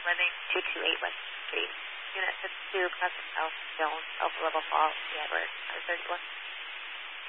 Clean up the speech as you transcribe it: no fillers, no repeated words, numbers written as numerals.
Living, 228 West Street, Unit 52, Pleasant Hill, Jones, Alpha Level Falls, Edward, 31.